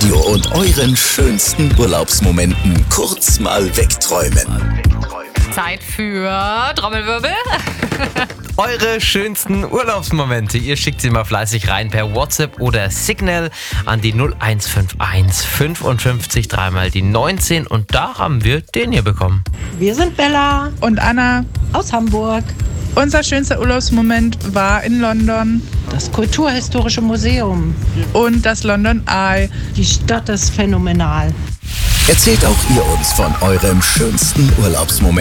Radio und euren schönsten Urlaubsmomenten kurz mal wegträumen. Zeit für Trommelwirbel. Eure schönsten Urlaubsmomente. Ihr schickt sie mal fleißig rein per WhatsApp oder Signal an die 0151 55 dreimal die 19 und da haben wir den hier bekommen. Wir sind Bella und Anna aus Hamburg. Unser schönster Urlaubsmoment war in London Das Kulturhistorische Museum. und das London Eye. Die Stadt ist phänomenal. Erzählt auch ihr uns von eurem schönsten Urlaubsmoment.